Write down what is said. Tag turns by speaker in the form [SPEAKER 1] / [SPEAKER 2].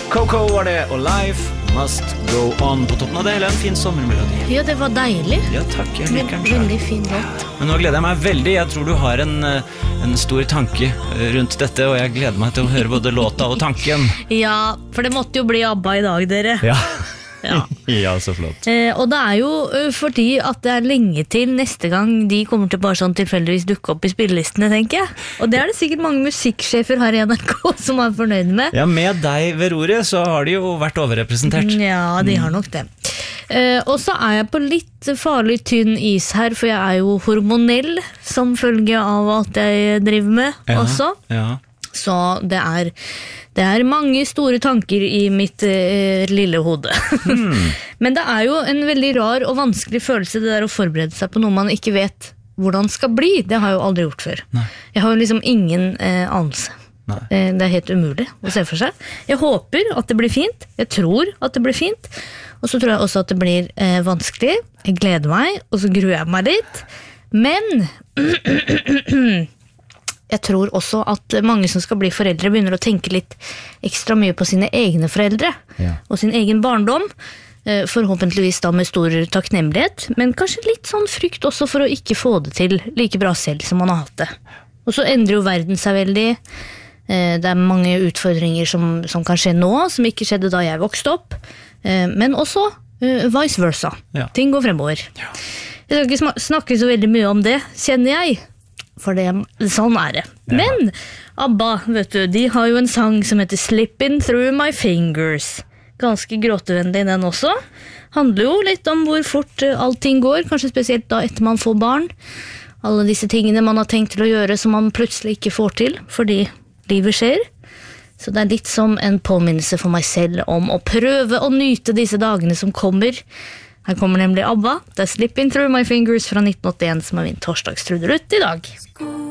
[SPEAKER 1] Coco var det, og Life Must Go On. På toppen av det hele en fin sommermelodi.
[SPEAKER 2] Ja, det var deilig.
[SPEAKER 1] Ja, takk, jeg liker den selv.
[SPEAKER 2] Veldig fin låt.
[SPEAKER 1] Men nå gleder jeg meg veldig. Jeg tror du har en stor tanke rundt dette, og jeg gleder meg til å høre både låta og tanken.
[SPEAKER 2] Ja, for det måtte jo bli ABBA i dag, dere.
[SPEAKER 1] Ja,
[SPEAKER 2] Ja.
[SPEAKER 1] ja, så flott.
[SPEAKER 2] Og det er jo fordi at det er lenge til neste gang de kommer til bare sånn tilfeldigvis dukke opp i spillelistene, tenker jeg. Og det er det sikkert mange musikksjefer her i NRK som er fornøyd med.
[SPEAKER 1] Ja, med deg ved roret så har de jo vært overrepresentert.
[SPEAKER 2] Ja, de har nok det. Og så er jeg på litt farlig tynn is her, for jeg er jo hormonell som følge av at jeg driver med også.
[SPEAKER 1] Ja.
[SPEAKER 2] Så det er mange store tanker i mitt lille hode. Men det er jo en veldig rar og vanskelig følelse det der å forberede seg på noe man ikke vet hvordan skal bli. Det har jeg jo aldri gjort før.
[SPEAKER 1] Nei.
[SPEAKER 2] Jeg har jo liksom ingen anelse.
[SPEAKER 1] Nei.
[SPEAKER 2] Det er helt umulig å se for seg. Jeg håper at det blir fint. Jeg tror at det blir fint. Og så tror jeg også at det blir vanskelig. Jeg gleder meg, og så gruer jeg meg litt. Men jeg tror også at mange som skal bli foreldre begynner å tenke litt ekstra mye på sine egne foreldre og sin egen barndom. Forhåpentligvis da med stor takknemlighet, men kanskje litt sånn frykt også for å ikke få det til like bra selv som man har hatt det. Og så endrer jo verden seg veldig. Det er mange utfordringer som kan skje nå, som ikke skjedde da jeg vokste opp. Men også vice versa.
[SPEAKER 1] Ja.
[SPEAKER 2] Ting går fremover. Jeg skal ikke snakke så veldig mye om det, kjenner jeg. For sånn er det. Ja. Men ABBA, vet du, de har jo en sang som heter Slippin' Through My Fingers. Ganske gråtevennlig den også. Handler jo litt om hvor fort allting går, kanskje spesielt da etter man får barn. Alle disse tingene man har tenkt til å gjøre som man plutselig ikke får til, fordi livet skjer. Så det er litt som en påminnelse for meg selv om å prøve å nyte disse dagene som kommer. Her kommer nemlig ABBA. Det er Slippin' Through My Fingers fra 1981 som er min torsdagstrudelutt i dag.